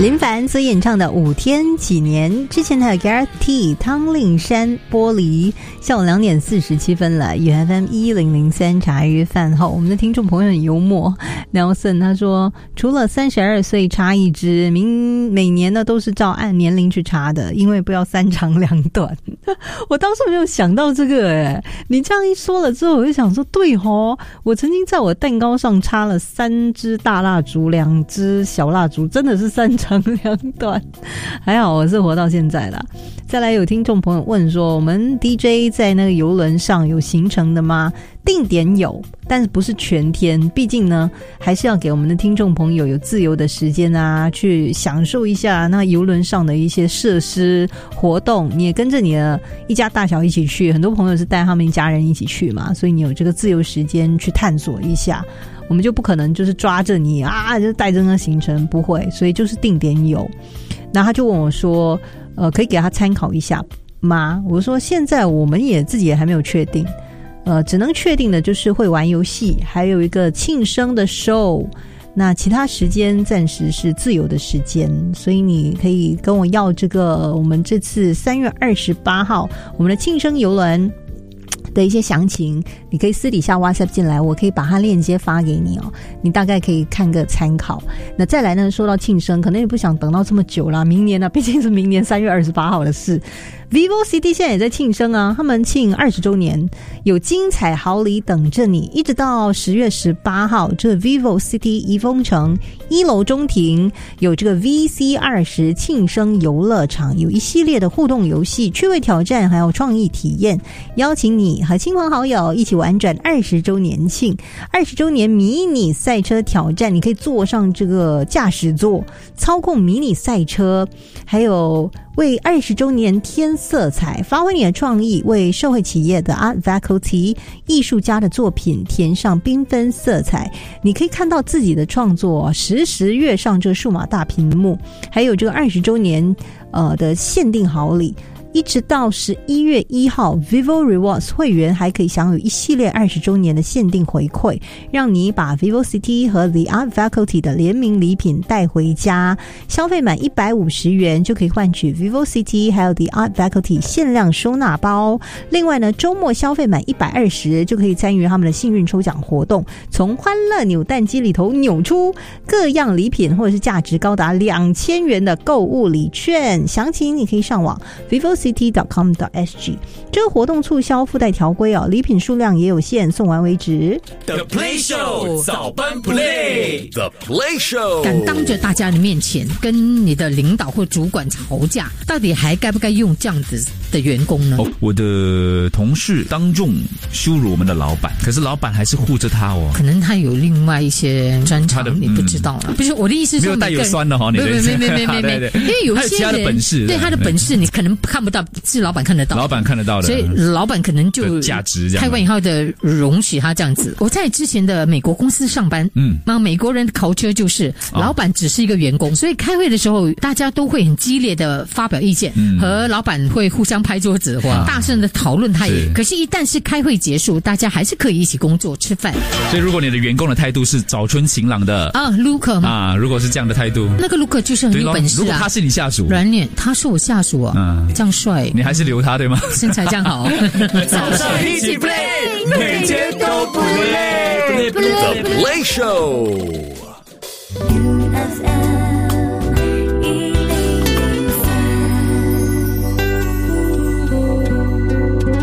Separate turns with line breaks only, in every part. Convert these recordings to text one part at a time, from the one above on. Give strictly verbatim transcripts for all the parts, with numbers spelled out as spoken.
林凡所演唱的五天几年，之前还有 Gareth T 汤令山玻璃。下午两点四十七分了 U F M 一零零三茶余饭后，我们的听众朋友很幽默 Nelson 他说，除了三十二岁差一支，明每年呢都是照按年龄去查的，因为不要三长两短。我当时没有想到这个诶，你这样一说了之后，我就想说对齁，我曾经在我蛋糕上插了三支大蜡烛，两支小蜡烛，真的是三长两短，还好我是活到现在啦。再来有听众朋友问说，我们 D J 在那个邮轮上有行程的吗？定点有，但是不是全天，毕竟呢还是要给我们的听众朋友有自由的时间啊，去享受一下那邮轮上的一些设施活动。你也跟着你的一家大小一起去，很多朋友是带他们一家人一起去嘛，所以你有这个自由时间去探索一下。我们就不可能就是抓着你啊就带着那个行程，不会，所以就是定点有。然后他就问我说呃，可以给他参考一下吗？我说现在我们也自己也还没有确定，呃，只能确定的就是会玩游戏，还有一个庆生的 show， 那其他时间暂时是自由的时间，所以你可以跟我要这个我们这次三月二十八号我们的庆生邮轮的一些详情，你可以私底下 WhatsApp 进来，我可以把它链接发给你哦，你大概可以看个参考。那再来呢，说到庆生，可能也不想等到这么久啦，明年呢、啊，毕竟是明年三月二十八号的事。VivoCity 现在也在庆生啊，他们庆二十周年，有精彩好礼等着你，一直到十月十八号，这个 VivoCity 怡丰城一楼中庭有这个 V C 二十庆生游乐场，有一系列的互动游戏、趣味挑战，还有创意体验，邀请你和亲朋好友一起玩转二十周年庆、二十周年迷你赛车挑战，你可以坐上这个驾驶座，操控迷你赛车，还有为二十周年添色彩，发挥你的创意，为社会企业的 Art Faculty 艺术家的作品填上缤纷色彩。你可以看到自己的创作实时跃上这个数码大屏幕，还有这个二十周年呃的限定好礼。一直到十一月一号 Vivo Rewards 会员还可以享有一系列二十周年的限定回馈，让你把 VivoCity 和 The Art Faculty 的联名礼品带回家，消费满一百五十元就可以换取 VivoCity 还有 The Art Faculty 限量收纳包。另外呢，周末消费满一百二十就可以参与他们的幸运抽奖活动，从欢乐扭蛋机里头扭出各样礼品，或者是价值高达两千元的购物礼券。详情你可以上网 VivoCity city dot com dot s g。 这个活动促销附带条规哦，礼品数量也有限，送完为止。
The Play Show 早班 Play The Play Show
敢当着大家的面前跟你的领导或主管吵架，到底还该不该用这样子的员工呢？
哦，我的同事当众羞辱我们的老板，可是老板还是护着他哦。
可能他有另外一些专长，你不知道了、嗯。不是我的意思是说，
没有带有酸的哈，你
没没没没没没没，因为有些人他有其他的本事，对他的本事你可能看不到，是老板看得到，
老板看得到的，
所以老板可能就
价值这样，
开玩笑的容许他这样子。我在之前的美国公司上班，嗯，那美国人的culture就是老板只是一个员工，哦、所以开会的时候大家都会很激烈的发表意见，嗯、和老板会互相拍桌子，哇，大声的讨论他也。可是，一旦是开会结束，大家还是可以一起工作吃饭。
所以，如果你的员工的态度是早春晴朗的
啊 ，Luca 吗？
啊，如果是这样的态度，
那个 Luca 就是很有本事啊。
如果他是你下属，
软脸，他是我下属啊，嗯、这样帅，
你还是留他对吗？
身材这样好，
早上一起 play， 每天都不累。The Play Show。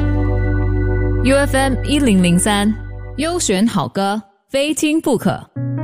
U F M 一零零三，优选好歌，非听不可。